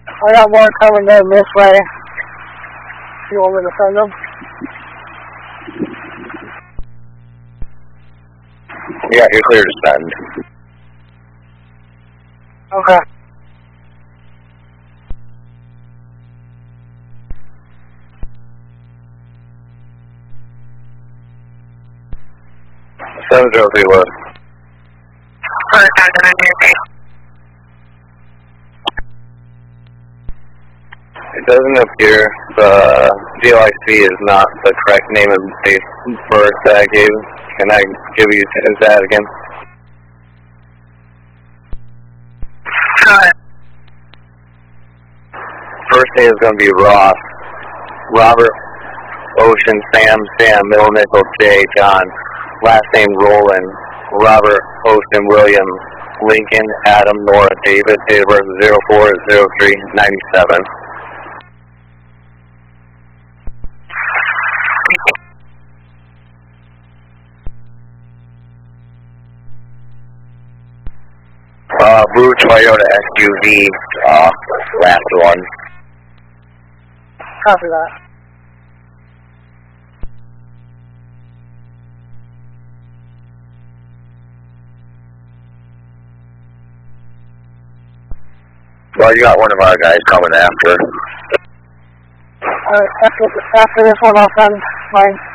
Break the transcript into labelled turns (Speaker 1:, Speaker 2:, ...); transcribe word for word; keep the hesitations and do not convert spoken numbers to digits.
Speaker 1: I got more coming in this way. You want me to send them?
Speaker 2: Yeah, you're clear to send.
Speaker 1: Okay.
Speaker 2: seven zero three West. It doesn't appear the D L I C is not the correct name of the birth that I gave. Can I give you that again? First name is going to be Ross, Robert, Ocean, Sam, Sam, middle initial J, John. Last name Roland, Robert, Ocean, William, Lincoln, Adam, Nora, David. Date of birth zero four zero three ninety-seven. Uh, blue Toyota S U V, uh, last one.
Speaker 1: Copy that.
Speaker 2: Well, you got one of our guys coming after.
Speaker 1: Alright, after, after this one I'll send mine.